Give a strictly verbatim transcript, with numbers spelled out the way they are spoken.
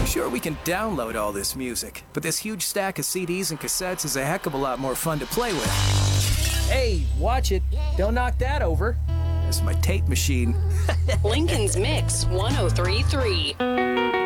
Sure, we can download all this music, but this huge stack of C Ds and cassettes is a heck of a lot more fun to play with. Hey, watch it. Don't knock that over. It's my tape machine. Lincoln's Mix one oh three point three.